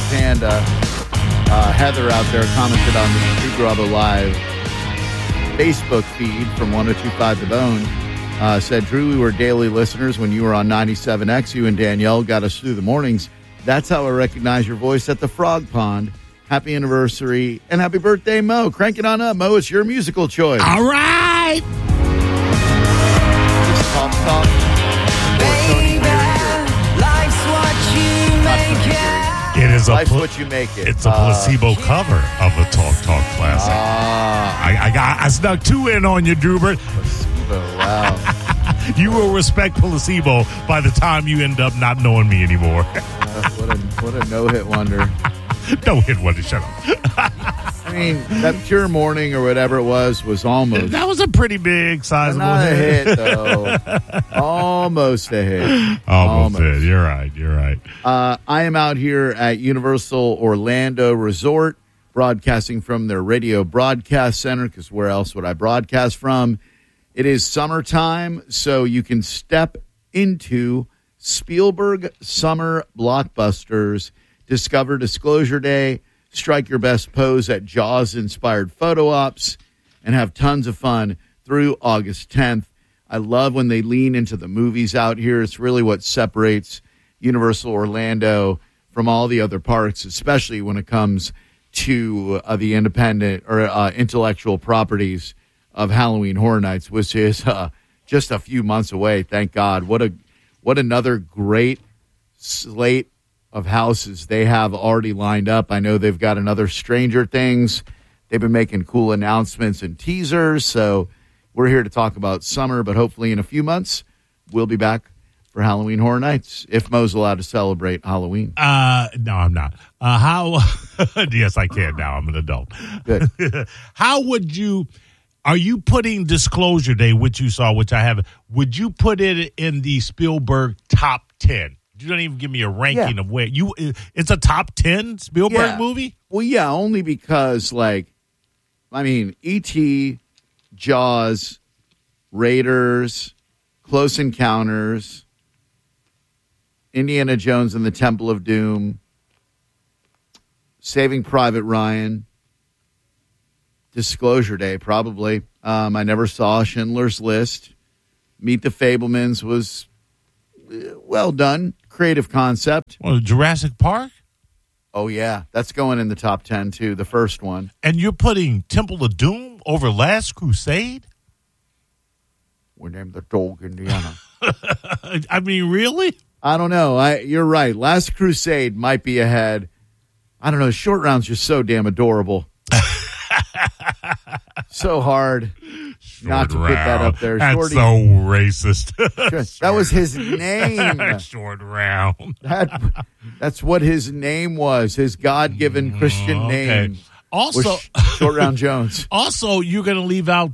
Panda. Heather out there commented on the Drew Garabo Live Facebook feed from 102.5 The Bone. Said, Drew, we were daily listeners when you were on 97X. You and Danielle got us through the mornings. That's how I recognize your voice at the Frog Pond. Happy anniversary and happy birthday, Mo. Crank it on up, Mo. It's your musical choice. All right. This pop talk. It is Life's what you make it. It's a placebo cover of a Talk classic. I snuck two in on you, Drubert. Placebo, wow. You will respect placebo by the time you end up not knowing me anymore. What a no-hit wonder. No-hit wonder, shut up. I mean, that Pure Morning or whatever it was almost. That was a pretty big, sizable not a hit, though. Almost a hit. Almost a hit. You're right. I am out here at Universal Orlando Resort, broadcasting from their radio broadcast center, because where else would I broadcast from? It is summertime, so you can step into Spielberg Summer Blockbusters, Discover Disclosure Day, strike your best pose at Jaws-inspired photo ops, and have tons of fun through August 10th. I love when they lean into the movies out here. It's really what separates Universal Orlando from all the other parks, especially when it comes to the independent or intellectual properties of Halloween Horror Nights, which is just a few months away. Thank God. What another great slate of houses they have already lined up. I know they've got another Stranger Things. They've been making cool announcements and teasers. So we're here to talk about summer, but hopefully in a few months we'll be back for Halloween Horror Nights, if Mo's allowed to celebrate Halloween. No, I'm not. How? Yes, I can now. I'm an adult. Good. How would you? Are you putting Disclosure Day, which you saw, which I haven't? Would you put it in the Spielberg top 10? You don't even give me a ranking of where you. It's a top 10 Spielberg movie. Well, yeah, only because E.T., Jaws, Raiders, Close Encounters, Indiana Jones and the Temple of Doom, Saving Private Ryan, Disclosure Day, probably. I never saw Schindler's List. Meet the Fablemans was well done. Creative concept. Well, Jurassic Park? Oh, yeah. That's going in the top 10, too, the first one. And you're putting Temple of Doom over Last Crusade? We named the dog Indiana. I mean, really? I don't know. You're right. Last Crusade might be ahead. I don't know. Short Round's just so damn adorable. So hard not to put that up there. That's Shorty, so racist. that was his name. Short Round. That's what his name was. His God-given Christian name. Also, Short Round Jones. Also, you're going to leave out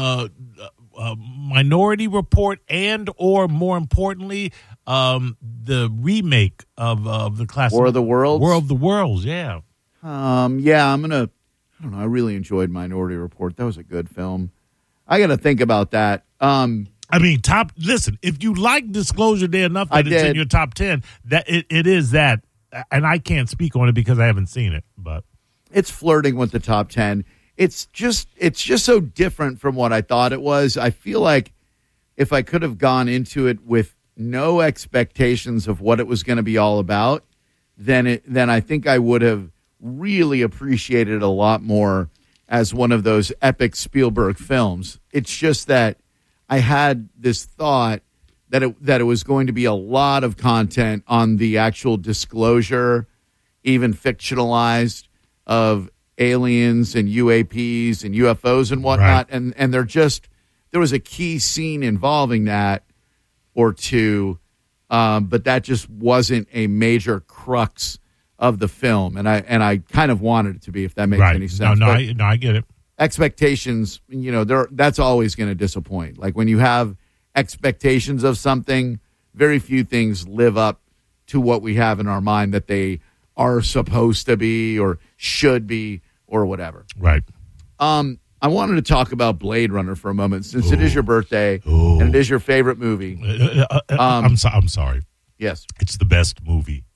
Minority Report and, or more importantly, the remake of the classic War of the Worlds. War of the Worlds. Yeah. Yeah, I'm gonna. I don't know. I really enjoyed Minority Report. That was a good film. I got to think about that. I mean, listen, if you like Disclosure Day enough that it's in your top 10, that it is that, and I can't speak on it because I haven't seen it, but it's flirting with the top 10. It's just so different from what I thought it was. I feel like if I could have gone into it with no expectations of what it was going to be all about, then I think I would have really appreciated it a lot more as one of those epic Spielberg films. It's just that I had this thought that it was going to be a lot of content on the actual disclosure, even fictionalized, of aliens and UAPs and UFOs and whatnot. Right. And there was a key scene involving that or two, but that just wasn't a major crux of the film, and I kind of wanted it to be, if that makes any sense. I get it. Expectations, that's always going to disappoint. Like when you have expectations of something, very few things live up to what we have in our mind that they are supposed to be or should be or whatever. Right. I wanted to talk about Blade Runner for a moment, since it is your birthday and it is your favorite movie. I'm sorry. Yes. It's the best movie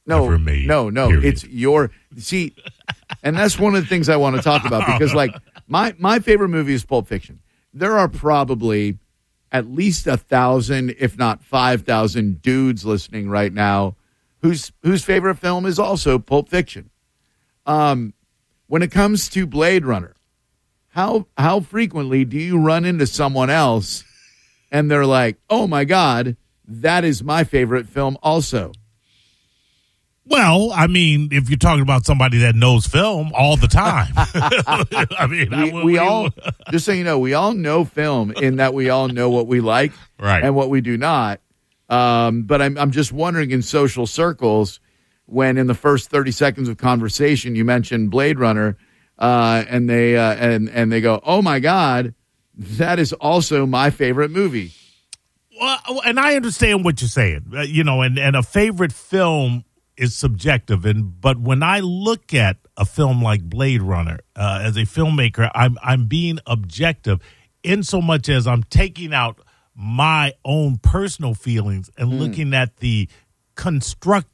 ever made. No. Period. It's your see, and that's one of the things I want to talk about because, like, my favorite movie is Pulp Fiction. There are probably at least 1,000, if not 5,000, dudes listening right now whose favorite film is also Pulp Fiction. When it comes to Blade Runner, how frequently do you run into someone else and they're like, "Oh my God, that is my favorite film also"? Well, I mean, if you're talking about somebody that knows film all the time, I mean, we all, just so you know, we all know film in that we all know what we like right, and what we do not. But I'm just wondering in social circles when in the first 30 seconds of conversation you mentioned Blade Runner, and they and they go, "Oh my God, that is also my favorite movie." Well, and I understand what you're saying, and a favorite film is subjective, but when I look at a film like Blade Runner, as a filmmaker, I'm being objective in so much as I'm taking out my own personal feelings and looking at the construct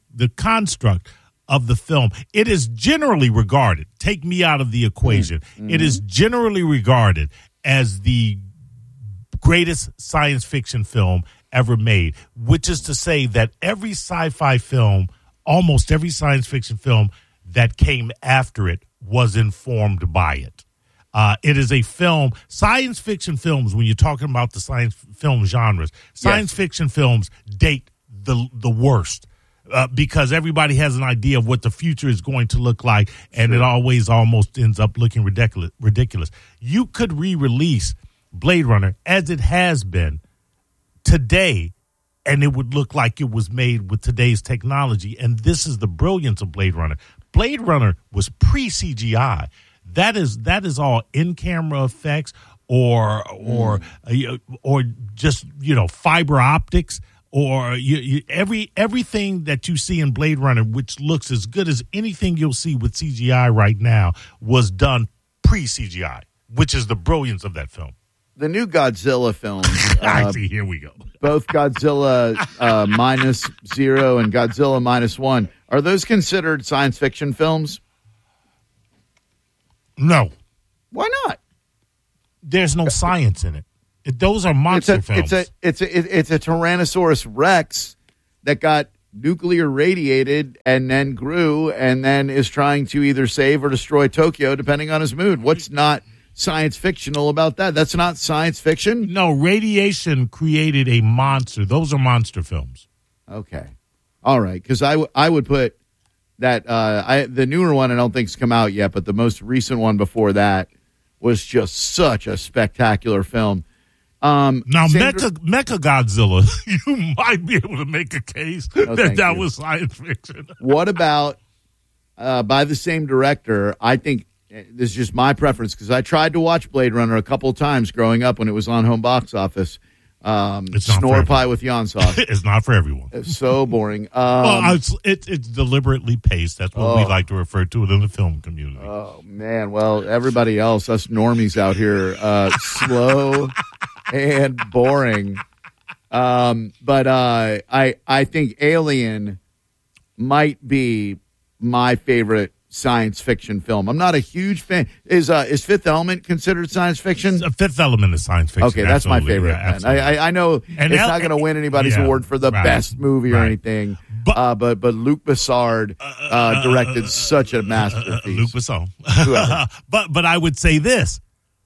of the film. It is generally regarded, take me out of the equation, it is generally regarded as the greatest science fiction film ever made, which is to say that every sci-fi film, almost every science fiction film that came after it was informed by it. It is a film, science fiction films, when you're talking about the science film genres, science fiction films date the worst. Because everybody has an idea of what the future is going to look like, and it always almost ends up looking ridiculous. You could re-release Blade Runner as it has been today, and it would look like it was made with today's technology. And this is the brilliance of Blade Runner. Blade Runner was pre-CGI. That is all in-camera effects or just fiber optics. Or everything that you see in Blade Runner, which looks as good as anything you'll see with CGI right now, was done pre-CGI, which is the brilliance of that film. The new Godzilla films. I see. Here we go. Both Godzilla -0 and Godzilla -1. Are those considered science fiction films? No. Why not? There's no science in it. Those are monster films. It's a Tyrannosaurus Rex that got nuclear radiated and then grew and then is trying to either save or destroy Tokyo depending on his mood. What's not science fictional about that? That's not science fiction? No, radiation created a monster. Those are monster films. Okay. All right, because I would put that the newer one I don't think's come out yet, but the most recent one before that was just such a spectacular film. Now, Mecha Godzilla, you might be able to make a case that was science fiction. What about by the same director? I think this is just my preference because I tried to watch Blade Runner a couple of times growing up when it was on home box office. Snore Pie with Yon Sauce. It's not for everyone. It's so boring. It's deliberately paced. That's what we like to refer to it in the film community. Oh, man. Well, everybody else, us normies out here, slow and boring. But I think Alien might be my favorite science fiction film. I'm not a huge fan. Is Fifth Element considered science fiction? Fifth Element is science fiction. Okay, that's my favorite. Yeah, I know it's not going to win anybody's award for the best movie or anything. But Luc Besson directed such a masterpiece. Luc Besson. But I would say this,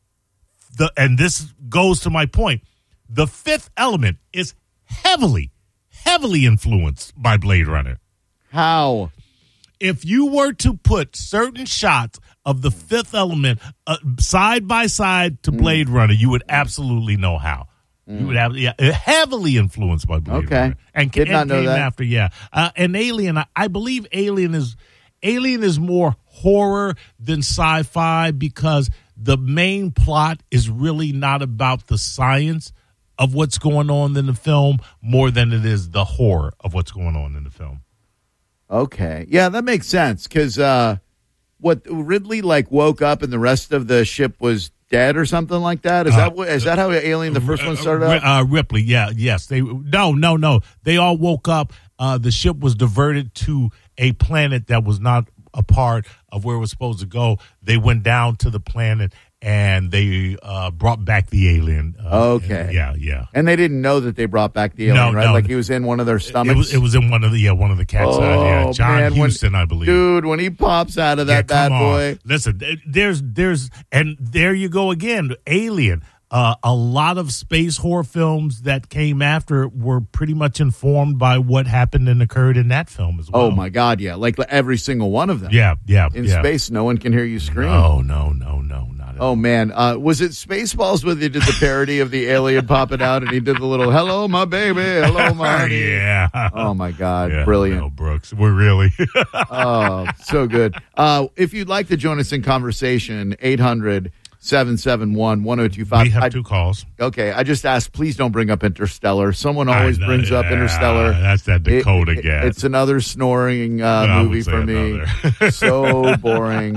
and this goes to my point. The Fifth Element is heavily influenced by Blade Runner. How? If you were to put certain shots of the Fifth Element side by side to Blade Runner, you would absolutely know how. You would have heavily influenced by Blade Runner. And did not know that. After, and Alien, I believe Alien is more horror than sci-fi because the main plot is really not about the science of what's going on in the film more than it is the horror of what's going on in the film. Okay. Yeah, that makes sense because what Ridley woke up and the rest of the ship was dead or something like that? Is that how Alien the first one started out? Ripley, yes. No. They all woke up. The ship was diverted to a planet that was not a part of where it was supposed to go. They went down to the planet and they brought back the alien. Okay. Yeah. And they didn't know that they brought back the alien, right? Like he was in one of their stomachs? It was in one of the cats. John Huston, I believe. Dude, when he pops out of that bad boy. Listen, and there you go again, Alien. A lot of space horror films that came after were pretty much informed by what happened and occurred in that film as well. Oh, my God, yeah. Like every single one of them. Yeah. In space, no one can hear you scream. No, not at all. Oh, man. Was it Spaceballs where they did the parody of the alien popping out and he did the little, hello, my baby, hello, my honey. Yeah. Oh, my God. Brilliant. No, Brooks. We're really. Oh, so good. If you'd like to join us in conversation, 800-771-1025. We have 2 calls. Okay, I just asked, please don't bring up Interstellar. Someone always brings up Interstellar. That's that Dakota guy. It's another snoring movie for me. So boring.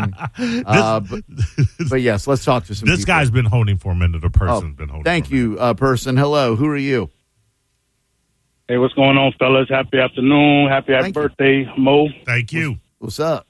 But yes, let's talk to some This people. guy's been honing for a minute. A person's been honing Thank for a minute. you, person. Hello, who are you? Hey, what's going on, fellas? Happy afternoon. Happy birthday, Mo. Thank you. What's up?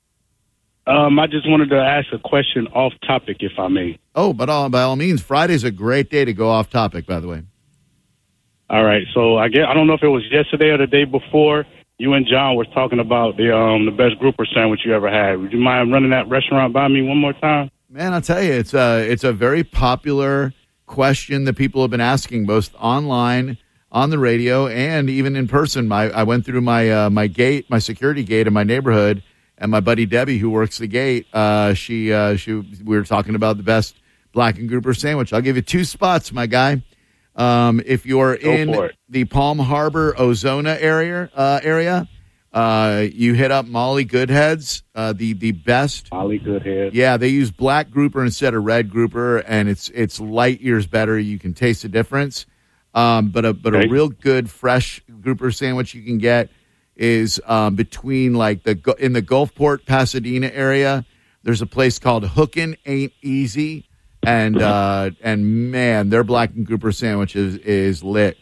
I just wanted to ask a question off topic, if I may. Oh, but by all means, Friday's a great day to go off topic, by the way. All right. So I don't know if it was yesterday or the day before, you and John were talking about the best grouper sandwich you ever had. Would you mind running that restaurant by me one more time? Man, I'll tell you, it's a very popular question that people have been asking, both online, on the radio, and even in person. I went through my security gate in my neighborhood, and my buddy Debbie, who works the gate, we were talking about the best black and grouper sandwich. I'll give you 2 spots, my guy. If you're in the Palm Harbor, Ozona area, you hit up Molly Goodhead's, the best. Molly Goodhead. Yeah, they use black grouper instead of red grouper, and it's light years better. You can taste the difference. But a real good fresh grouper sandwich you can get is between in the Gulfport, Pasadena area. There's a place called Hookin' Ain't Easy, and man, their black and grouper sandwich is lit.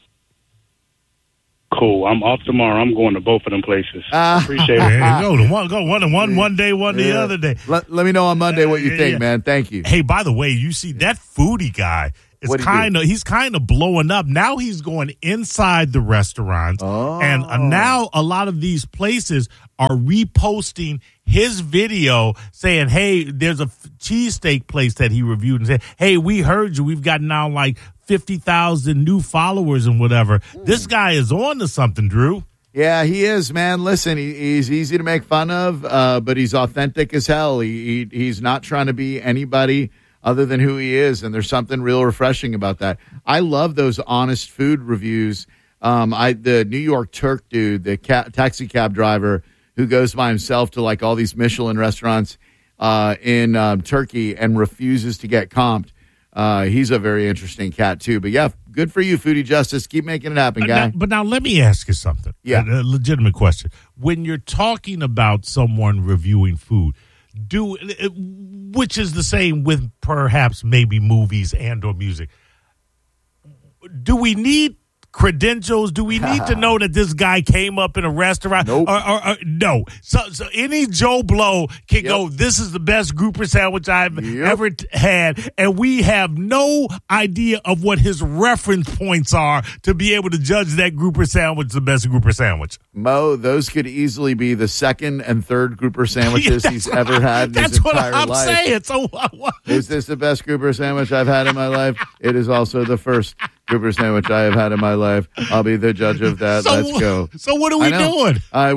Cool. I'm off tomorrow. I'm going to both of them places. Appreciate it. There you go. One day, the other day. Let me know on Monday what you think, man. Thank you. Hey, by the way, you see that foodie guy. He's kind of blowing up. Now he's going inside the restaurants. Oh. And now a lot of these places are reposting his video saying, hey, there's a cheesesteak place that he reviewed and said, hey, we heard you. We've got now like 50,000 new followers and whatever. This guy is on to something, Drew. Yeah, he is, man. Listen, he's easy to make fun of, but he's authentic as hell. He's not trying to be anybody other than who he is, and there's something real refreshing about that. I love those honest food reviews. The New York Turk dude, the taxi cab driver who goes by himself to like all these Michelin restaurants in Turkey and refuses to get comped. He's a very interesting cat too. But yeah, good for you, Foodie Justice. Keep making it happen, guy. But now let me ask you something. Yeah, a legitimate question. When you're talking about someone reviewing food, which is the same with perhaps maybe movies and or music, do we need credentials? Do we need to know that this guy came up in a restaurant? Nope. Or no. So any Joe Blow can go, this is the best grouper sandwich I've ever had, and we have no idea of what his reference points are to be able to judge that grouper sandwich the best grouper sandwich. Mo, those could easily be the second and third grouper sandwiches he's ever had in his entire life. That's what I'm saying. So is this the best grouper sandwich I've had in my life? It is also the first grouper sandwich I have had in my life. I'll be the judge of that. Let's go. So what are we doing?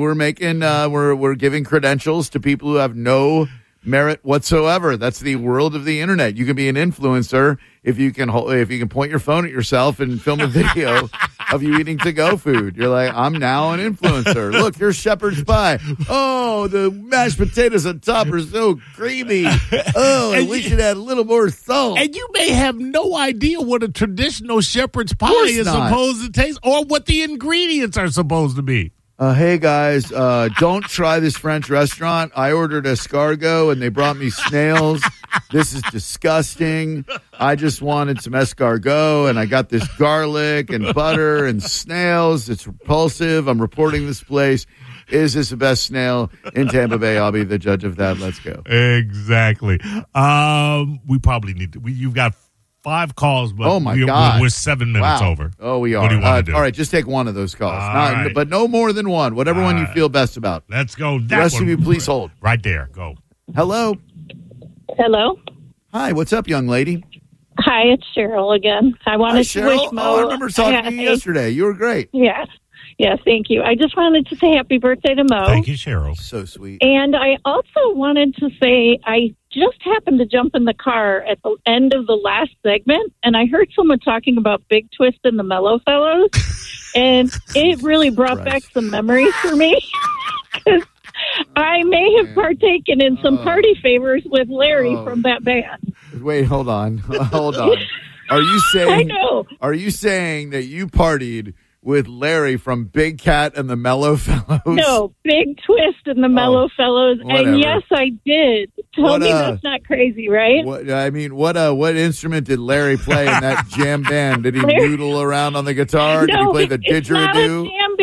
We're giving credentials to people who have no merit whatsoever. That's the world of the internet. You can be an influencer if you can point your phone at yourself and film a video of you eating to-go food. You're like, I'm now an influencer. Look, here's shepherd's pie. Oh, the mashed potatoes on top are so creamy. Oh, and we should add a little more salt. And you may have no idea what a traditional shepherd's pie is supposed to taste or what the ingredients are supposed to be. Hey, guys, don't try this French restaurant. I ordered escargot, and they brought me snails. This is disgusting. I just wanted some escargot, and I got this garlic and butter and snails. It's repulsive. I'm reporting this place. Is this the best snail in Tampa Bay? I'll be the judge of that. Let's go. Exactly. We probably need to. You've got 5 calls, but oh my God. We're 7 minutes over. Oh, we are. What do you want to do? All right, just take one of those calls. Right. But no more than one. Whatever one you feel best about. Let's go. The rest of you, please hold. Right there. Go. Hello. Hello. Hi, what's up, young lady? Hi, it's Cheryl again. I wanted to wish Mo. I remember talking to you yesterday. You were great. Yes. Yes, thank you. I just wanted to say happy birthday to Mo. Thank you, Cheryl. So sweet. And I also wanted to say I just happened to jump in the car at the end of the last segment, and I heard someone talking about Big Twist and the Mellow Fellows, and it really brought back some memories for me. 'Cause I may have partaken in some party favors with Larry from that band. Wait, hold on. Hold on. Are you saying I know. Are you saying that you partied with Larry from Big Cat and the Mellow Fellows? No, Big Twist and the Mellow Fellows. Whatever. And yes, I did. Tell me that's not crazy, right? What instrument did Larry play in that jam band? Did he noodle around on the guitar? Did he play the didgeridoo? It's not a jam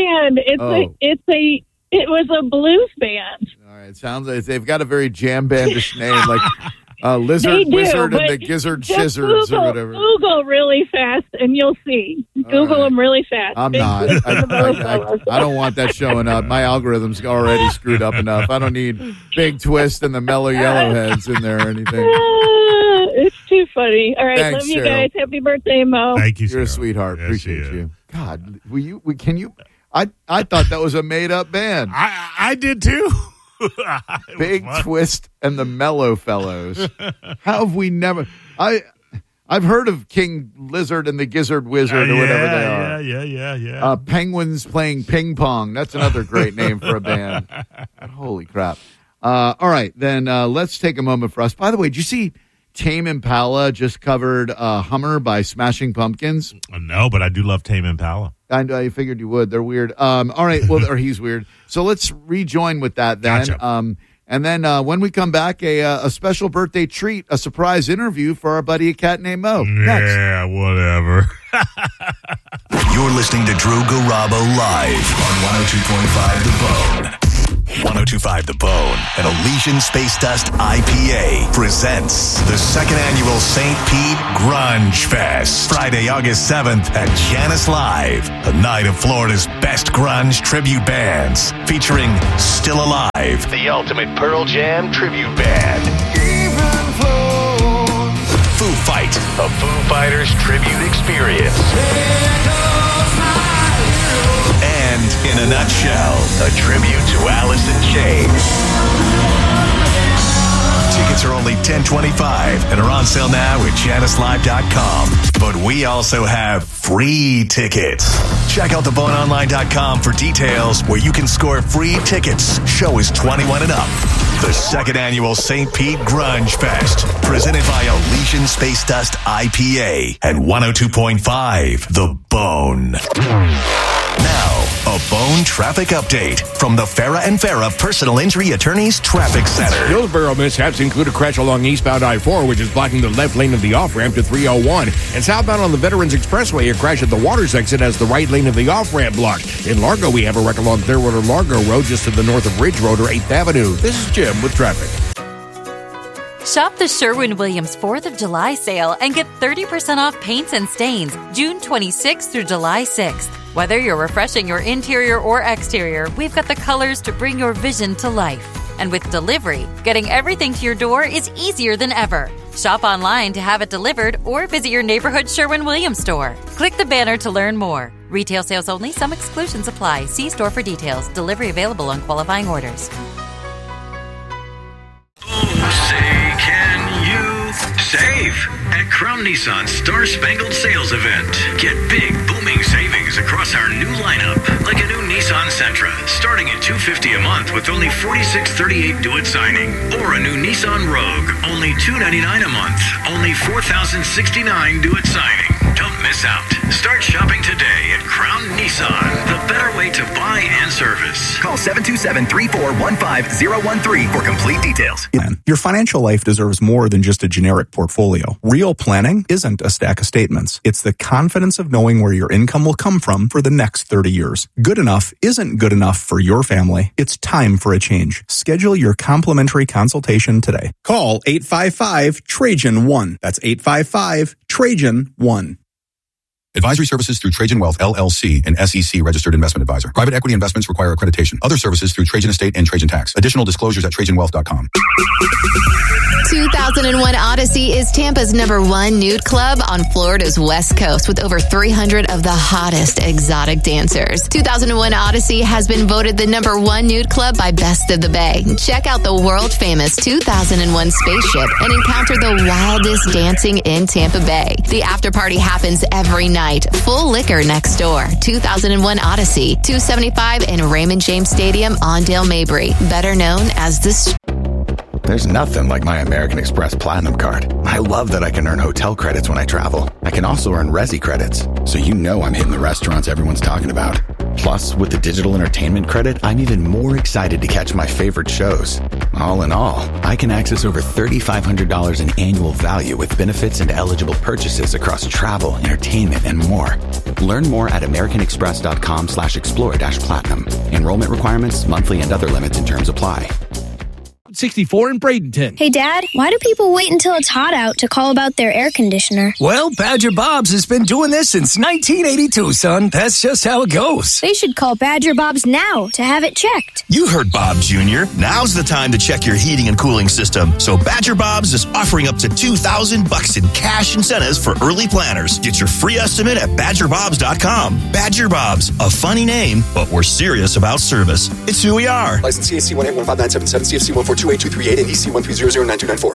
band. It was a blues band. All right, sounds like they've got a very jam bandish name, like Lizard Wizard and the Gizzard Shizzards or whatever. Google really fast, and you'll see. Google them really fast. I'm not. I don't want that showing up. My algorithm's already screwed up enough. I don't need Big Twist and the Mellow Yellowheads in there or anything. It's too funny. All right, Thanks, love you Cheryl. guys. Happy birthday, Mo. Thank you, You're Cheryl. a sweetheart. Yes, Appreciate you. God, can you? I thought that was a made up band. I did too. Big Twist and the Mellow Fellows. How have we never? I've heard of King Lizard and the Gizzard Wizard or whatever they are. Yeah. Penguins playing ping pong. That's another great name for a band. Holy crap! All right, then let's take a moment for us. By the way, did you see Tame Impala just covered Hummer by Smashing Pumpkins? No, but I do love Tame Impala. I figured you would. They're weird. All right. Well, or he's weird. So let's rejoin with that then. Gotcha. And then when we come back, a special birthday treat, a surprise interview for our buddy, a cat named Mo. Next. Yeah, whatever. You're listening to Drew Garabo live on 102.5 The Bone. 102.5 The Bone and Elysian Space Dust IPA presents the second annual St. Pete Grunge Fest. Friday, August 7th at Janice Live, a night of Florida's best grunge tribute bands, featuring Still Alive, the ultimate Pearl Jam tribute band. Foo Fight, a Foo Fighters tribute experience. And, in a nutshell, a tribute to Alice in Chains. Tickets are only $10.25 and are on sale now at JaniceLive.com. But we also have free tickets. Check out theboneonline.com for details where you can score free tickets. Show is 21 and up. The second annual St. Pete Grunge Fest, presented by Elysian Space Dust IPA and 102.5 The Bone. Now, a Bone traffic update from the Farah and Farah Personal Injury Attorneys Traffic Center. Hillsborough mishaps include a crash along eastbound I-4, which is blocking the left lane of the off-ramp to 301. And southbound on the Veterans Expressway, a crash at the Waters exit has the right lane of the off-ramp blocked. In Largo, we have a wreck along Clearwater Largo Road just to the north of Ridge Road or 8th Avenue. This is Jim with traffic. Shop the Sherwin-Williams 4th of July sale and get 30% off paints and stains June 26th through July 6th. Whether you're refreshing your interior or exterior, we've got the colors to bring your vision to life. And with delivery, getting everything to your door is easier than ever. Shop online to have it delivered or visit your neighborhood Sherwin-Williams store. Click the banner to learn more. Retail sales only. Some exclusions apply. See store for details. Delivery available on qualifying orders. Say, can you save at Crown Nissan's Star Spangled Sales Event? Get big, booming savings across our new lineup, like a new Nissan Sentra, starting at $250 a month with only $46.38 due at signing, or a new Nissan Rogue, only $299 a month, only $4,069 due at signing. Don't miss miss out. Start shopping today at Crown Nissan, the better way to buy and service. Call 727-3415013 for complete details. Your financial life deserves more than just a generic portfolio. Real planning isn't a stack of statements. It's the confidence of knowing where your income will come from for the next 30 years. Good enough isn't good enough for your family. It's time for a change. Schedule your complimentary consultation today. Call 855-TRAJAN-1. That's 855-TRAJAN-1. Advisory services through Trajan Wealth, LLC, an SEC registered investment advisor. Private equity investments require accreditation. Other services through Trajan Estate and Trajan Tax. Additional disclosures at TrajanWealth.com. 2001 Odyssey is Tampa's #1 nude club on Florida's West Coast with over 300 of the hottest exotic dancers. 2001 Odyssey has been voted the #1 nude club by Best of the Bay. Check out the world-famous 2001 spaceship and encounter the wildest dancing in Tampa Bay. The after party happens every night. Full liquor next door. 2001 Odyssey, 275 in Raymond James Stadium on Dale Mabry, better known as the... There's nothing like my American Express Platinum Card. I love that I can earn hotel credits when I travel. I can also earn Resi credits, so you know I'm hitting the restaurants everyone's talking about. Plus, with the digital entertainment credit, I'm even more excited to catch my favorite shows. All in all, I can access over $3,500 in annual value with benefits and eligible purchases across travel, entertainment, and more. Learn more at americanexpress.com/explore-platinum. Enrollment requirements, monthly and other limits and terms apply. 64 in Bradenton. Hey, Dad, why do people wait until it's hot out to call about their air conditioner? Well, Badger Bob's has been doing this since 1982, son. That's just how it goes. They should call Badger Bob's now to have it checked. You heard Bob Jr. Now's the time to check your heating and cooling system. So Badger Bob's is offering up to $2,000 in cash incentives for early planners. Get your free estimate at badgerbobs.com. Badger Bob's, a funny name, but we're serious about service. It's who we are. License CAC 1815977, CFC 1428238, and EC 130029294.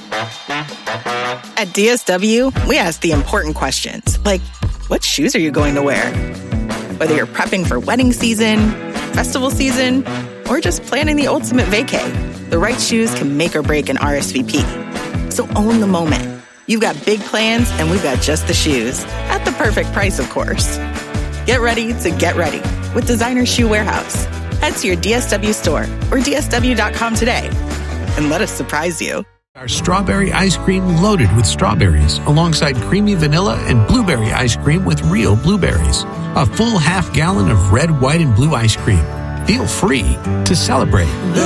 At DSW, we ask the important questions, like, what shoes are you going to wear? Whether you're prepping for wedding season, festival season, or just planning the ultimate vacay, the right shoes can make or break an RSVP. So own the moment. You've got big plans, and we've got just the shoes. At the perfect price, of course. Get ready to get ready with Designer Shoe Warehouse. Head to your DSW store or DSW.com today and let us surprise you. Our strawberry ice cream loaded with strawberries alongside creamy vanilla and blueberry ice cream with real blueberries. A full half gallon of red, white, and blue ice cream. Feel free to celebrate.